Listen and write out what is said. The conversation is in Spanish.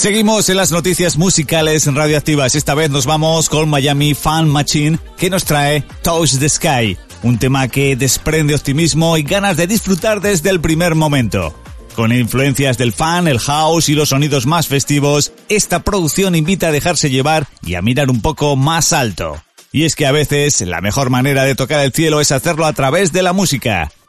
Seguimos en las noticias musicales radioactivas. Esta vez nos vamos con Miami Fan Machine, que nos trae Touch the Sky, un tema que desprende optimismo y ganas de disfrutar desde el primer momento. Con influencias del fan, el house y los sonidos más festivos, esta producción invita a dejarse llevar y a mirar un poco más alto. Y es que a veces la mejor manera de tocar el cielo es hacerlo a través de la música.